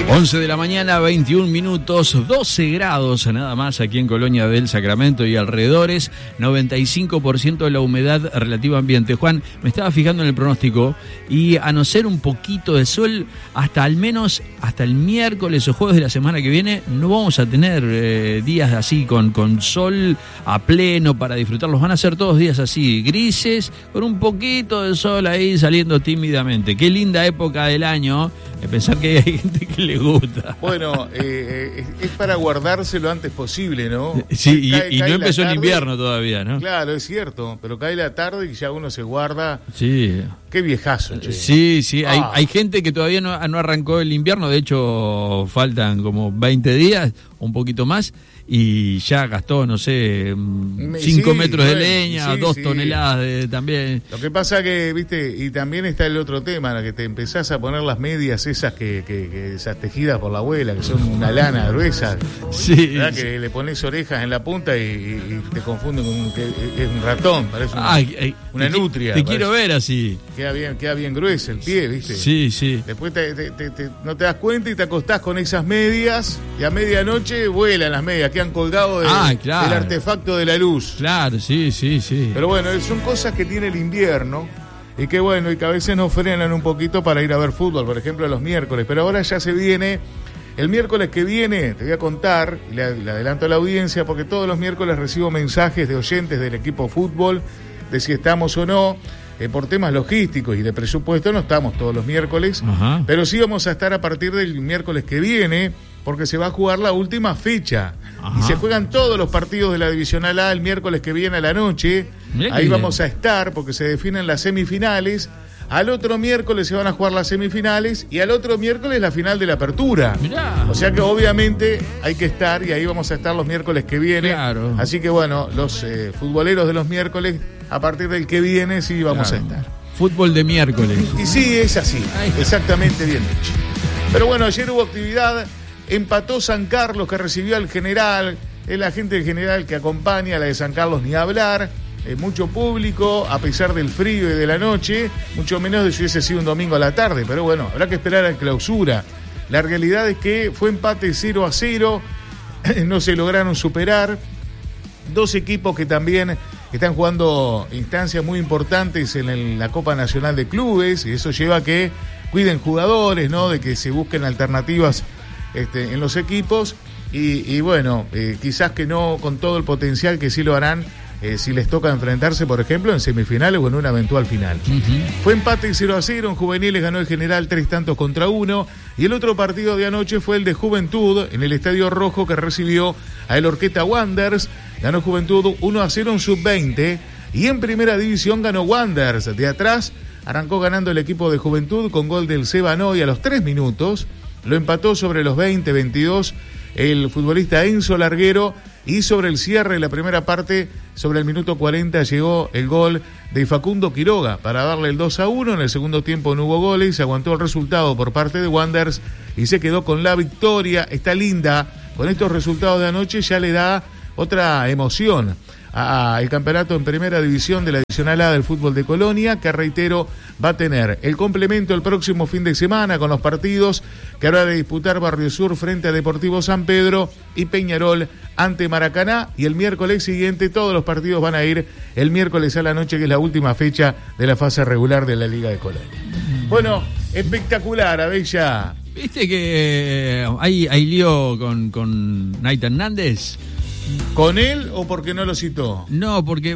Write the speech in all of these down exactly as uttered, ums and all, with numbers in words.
once de la mañana, veintiún minutos, doce grados nada más aquí en Colonia del Sacramento y alrededores, noventa y cinco por ciento de la humedad relativa ambiente. Juan, me estaba fijando en el pronóstico y a no ser un poquito de sol, hasta al menos hasta el miércoles o jueves de la semana que viene, no vamos a tener eh, días así con, con sol a pleno para disfrutarlos. Van a ser todos días así, grises, con un poquito de sol ahí saliendo tímidamente. Qué linda época del año, de pensar que hay gente que le gusta. Bueno, eh, eh, es para guardarse lo antes posible, ¿no? Sí, cae, y, y cae no empezó tarde, el invierno todavía, ¿no? Claro, es cierto, pero cae la tarde y ya uno se guarda. Sí. Qué viejazo, che. Sí, sí, ah. hay, hay gente que todavía no, no arrancó el invierno, de hecho faltan como veinte días, un poquito más, y ya gastó, no sé, cinco sí, metros bueno, de leña, sí, dos sí. toneladas de, también. Lo que pasa que, viste, y también está el otro tema, ¿no? Que te empezás a poner las medias esas que, que, que esas tejidas por la abuela, que son una lana gruesa. Sí. ¿Verdad? Sí. Que le pones orejas en la punta y, y te confunden con un, que es un ratón, parece una, Ay, ay, una te, nutria. Te parece. quiero ver así. Queda bien, queda bien grueso el pie, ¿viste? Sí, sí. Después te, te, te, te, no te das cuenta y te acostás con esas medias y a medianoche vuelan las medias, quedan colgados de, ah, claro. del artefacto de la luz. Claro, sí, sí, sí. Pero bueno, son cosas que tiene el invierno y que bueno, y que a veces nos frenan un poquito para ir a ver fútbol, por ejemplo los miércoles. Pero ahora ya se viene, el miércoles que viene, te voy a contar, y le, le adelanto a la audiencia, porque todos los miércoles recibo mensajes de oyentes del equipo fútbol, de si estamos o no. Eh, por temas logísticos y de presupuesto no estamos todos los miércoles, Ajá. pero sí vamos a estar a partir del miércoles que viene, porque se va a jugar la última fecha. Ajá. Y se juegan todos los partidos de la Divisional A el miércoles que viene a la noche. Mirá Ahí que vamos bien. a estar porque se definen las semifinales. Al otro miércoles se van a jugar las semifinales y al otro miércoles la final de la apertura. Mirá. O sea que obviamente hay que estar y ahí vamos a estar los miércoles que viene. Claro. Así que bueno, los eh, futboleros de los miércoles, a partir del que viene sí vamos Claro. a estar. Fútbol de miércoles. Y sí, es así, Ay. exactamente bien dicho. Pero bueno, ayer hubo actividad, empató San Carlos que recibió al General, es la gente del General que acompaña a la de San Carlos ni hablar. Eh, mucho público, a pesar del frío y de la noche, mucho menos de si hubiese sido un domingo a la tarde, pero bueno, habrá que esperar a la clausura. La realidad es que fue empate cero a cero, no se lograron superar. Dos equipos que también están jugando instancias muy importantes en el, la Copa Nacional de Clubes, y eso lleva a que cuiden jugadores, ¿no? De que se busquen alternativas este, en los equipos, y, y bueno, eh, quizás que no con todo el potencial que sí lo harán. Eh, si les toca enfrentarse, por ejemplo, en semifinales o en una eventual final. Uh-huh. Fue empate cero a cero, en juveniles ganó el General tres tantos contra uno, y el otro partido de anoche fue el de Juventud en el Estadio Rojo, que recibió a el Orqueta Wanderers. Ganó Juventud uno a cero en sub veinte, y en primera división ganó Wanderers. De atrás arrancó ganando el equipo de Juventud con gol del Sebano, y a los tres minutos lo empató sobre los veinte veintidós el futbolista Enzo Larguero, y sobre el cierre de la primera parte, sobre el minuto cuarenta, llegó el gol de Facundo Quiroga para darle el dos a uno. En el segundo tiempo no hubo goles, se aguantó el resultado por parte de Wanderers y se quedó con la victoria. Está linda, con estos resultados de anoche ya le da otra emoción al campeonato en primera división de la Divisional A del fútbol de Colonia, que reitero, va a tener el complemento el próximo fin de semana con los partidos que habrá de disputar Barrio Sur frente a Deportivo San Pedro y Peñarol ante Maracaná, y el miércoles siguiente todos los partidos van a ir el miércoles a la noche, que es la última fecha de la fase regular de la Liga de Colonia. Bueno, espectacular, Abella. ¿Viste que hay, hay lío con, con Naita Hernández? ¿Con él o porque no lo citó? No, porque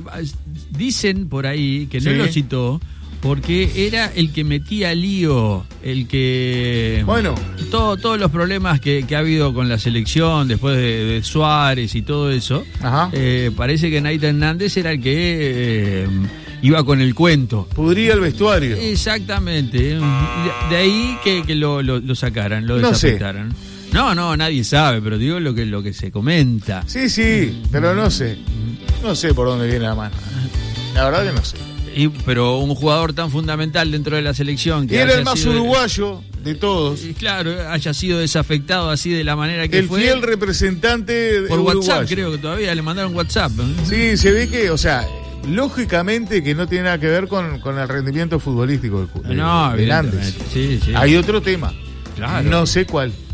dicen por ahí que no sí. lo citó porque era el que metía lío, el que... Bueno. Todo, todos los problemas que, que ha habido con la selección después de, de Suárez y todo eso. Ajá. Eh, parece que Naita Hernández era el que... Eh, iba con el cuento. Pudría el vestuario. Exactamente. De, de ahí que, que lo, lo, lo sacaran, lo desafectaran. No sé. No, no, nadie sabe, pero digo lo que, lo que se comenta. Sí, sí, pero no sé. No sé por dónde viene la mano. La verdad que no sé. Y, pero un jugador tan fundamental dentro de la selección... que y era el más sido, uruguayo de todos. Y claro, haya sido desafectado así de la manera que el fue. El fiel representante por uruguayo. WhatsApp, creo que todavía le mandaron WhatsApp. Sí, se ve que, o sea... Lógicamente que no tiene nada que ver con, con el rendimiento futbolístico del No, de Hernández. Sí, sí. Hay otro tema. Claro. No sé cuál.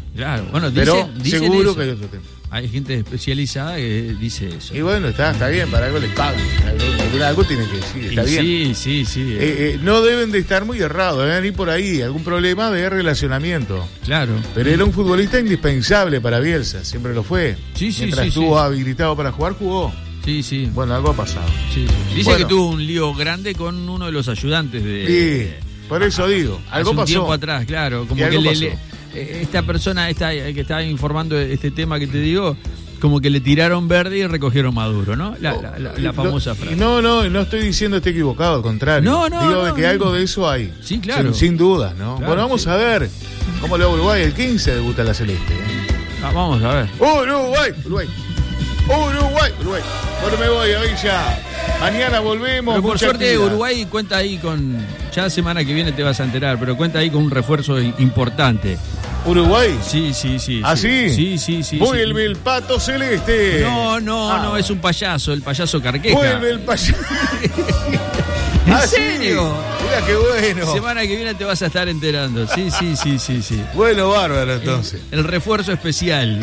Claro, bueno, pero dicen, dicen seguro eso. que hay otro tema. Hay gente especializada que dice eso. Y bueno, está, está bien, para algo les pagan. Algo, algo tienen que decir, está Y bien. sí, sí, sí. Eh, eh, no deben de estar muy errados, deben ir por ahí, algún problema de relacionamiento. Claro. Pero era un futbolista indispensable para Bielsa, siempre lo fue. Sí, sí, Mientras sí, estuvo sí. habilitado para jugar, jugó. Sí, sí. Bueno, algo ha pasado. Sí, sí. Dice Bueno. que tuvo un lío grande con uno de los ayudantes de... Sí, por eso digo, algo hace un pasó. tiempo atrás, claro. Como Y que algo le, pasó. le- eh, esta persona esta, eh, que estaba informando de este tema que te digo, como que le tiraron verde y recogieron maduro, ¿no? La, la, la- la famosa no, frase. No, no, no estoy diciendo esté equivocado, al contrario. No, no, Digo no, que no. algo de eso hay. Sí, claro. Sin, sin dudas, ¿no? Claro, bueno, vamos sí. a ver cómo le va a Uruguay. El quince debuta la Celeste. ¿eh? Ah, vamos a ver. Uruguay, Uruguay. Uruguay, Uruguay. Bueno, me voy a Villa. Mañana volvemos. Pero por mucha suerte actividad. Uruguay cuenta ahí con... Ya la semana que viene te vas a enterar, pero cuenta ahí con un refuerzo importante. ¿Uruguay? Sí, sí, sí. ¿Ah, sí? sí? Sí, sí, sí. Vuelve sí. el Pato Celeste. No, no, Ah. no, es un payaso, el payaso Carqueja. Vuelve el payaso. ¿En Ah, sí. serio? Mira qué bueno. Semana que viene te vas a estar enterando. Sí, sí, sí, sí, sí. Bueno, bárbaro entonces. El refuerzo especial.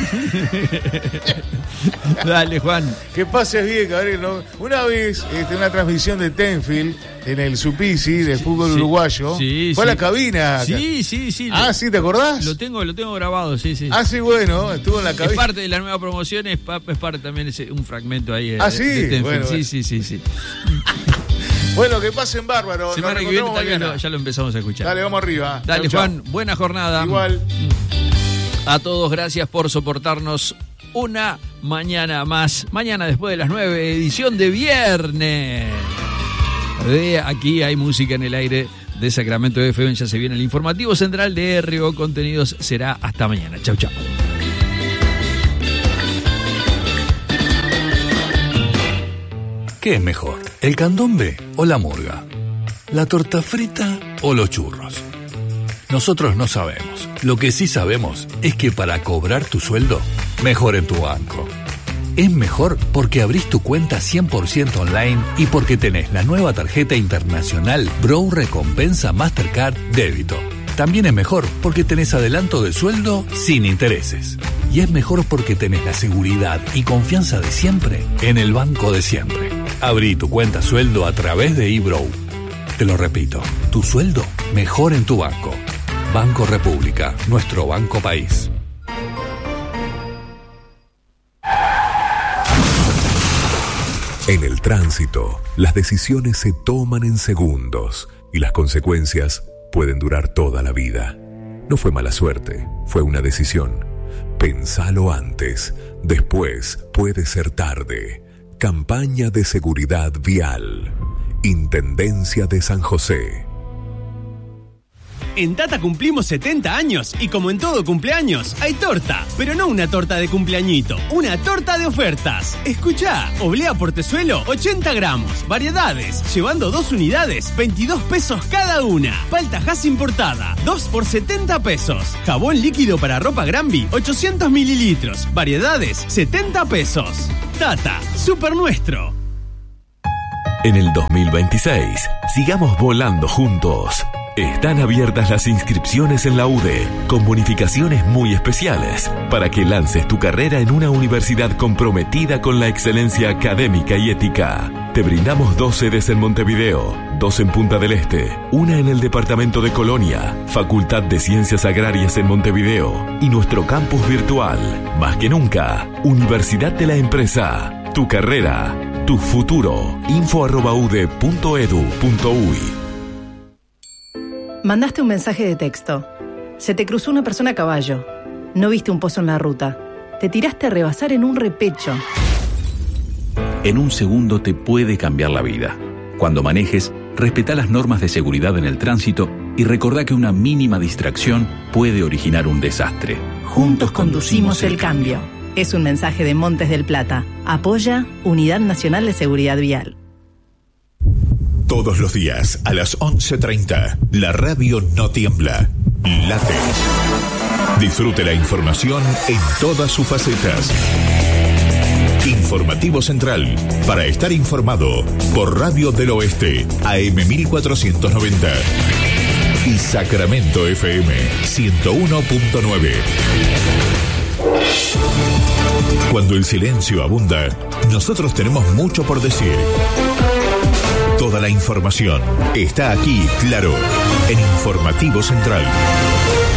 Dale, Juan. Que pases bien, Gabriel. ¿no? Una vez, este, una transmisión de Tenfield en el Supisi del fútbol sí, uruguayo. sí, Fue sí. a la cabina. Sí, sí, sí. Ah, lo, sí, ¿te acordás? Lo tengo, lo tengo grabado, sí, sí. Ah, sí, bueno, estuvo en la Es cabina. parte de la nueva promoción, es, pa- es parte también ese, un fragmento ahí. eh, Ah, sí, de Tenfield. bueno, sí, bueno. sí, sí, sí. Bueno, que pasen bárbaro. Nos Semana que viene reencontramos tal vez mañana. lo- ya lo empezamos a escuchar. Dale, vamos arriba. Dale, Chau, chau. Juan, buena jornada. Igual. A todos, gracias por soportarnos una mañana más. Mañana después de las nueve, edición de viernes. De aquí hay música en el aire de Sacramento F M. Ya se viene el informativo central de R O Contenidos. Será hasta mañana. Chau, chau. ¿Qué es mejor, el candombe o la murga? ¿La torta frita o los churros? Nosotros no sabemos. Lo que sí sabemos es que para cobrar tu sueldo, mejor en tu banco. Es mejor porque abrís tu cuenta cien por ciento online y porque tenés la nueva tarjeta internacional Bro Recompensa Mastercard Débito. También es mejor porque tenés adelanto de sueldo sin intereses. Y es mejor porque tenés la seguridad y confianza de siempre en el banco de siempre. Abrí tu cuenta sueldo a través de eBrow. Te lo repito, tu sueldo mejor en tu banco. Banco República, nuestro banco país. En el tránsito, las decisiones se toman en segundos y las consecuencias pueden durar toda la vida. No fue mala suerte, fue una decisión. Pensalo antes, después puede ser tarde. Campaña de seguridad vial. Intendencia de San José. En Tata cumplimos setenta años y como en todo cumpleaños, hay torta. Pero no una torta de cumpleañito, una torta de ofertas. Escuchá, oblea portezuelo, ochenta gramos. Variedades, llevando dos unidades, veintidós pesos cada una. Palta Hass importada, dos por setenta pesos. Jabón líquido para ropa Granby, ochocientos mililitros. Variedades, setenta pesos. Tata, super nuestro. En el dos mil veintiséis, sigamos volando juntos. Están abiertas las inscripciones en la U D E, con bonificaciones muy especiales, para que lances tu carrera en una universidad comprometida con la excelencia académica y ética. Te brindamos dos sedes en Montevideo, dos en Punta del Este, una en el departamento de Colonia, Facultad de Ciencias Agrarias en Montevideo y nuestro campus virtual. Más que nunca, Universidad de la Empresa. Tu carrera, tu futuro. info arroba ude punto edu punto uy. Mandaste un mensaje de texto. Se te cruzó una persona a caballo. No viste un pozo en la ruta. Te tiraste a rebasar en un repecho. En un segundo te puede cambiar la vida. Cuando manejes, respetá las normas de seguridad en el tránsito y recordá que una mínima distracción puede originar un desastre. Juntos conducimos el cambio. Es un mensaje de Montes del Plata. Apoya Unidad Nacional de Seguridad Vial. Todos los días a las once treinta, la radio no tiembla, late. Disfrute la información en todas sus facetas. Informativo Central, para estar informado, por Radio del Oeste, A M mil cuatrocientos noventa. y Sacramento F M ciento uno punto nueve. Cuando el silencio abunda, nosotros tenemos mucho por decir. Toda la información está aquí, claro, en Informativo Central.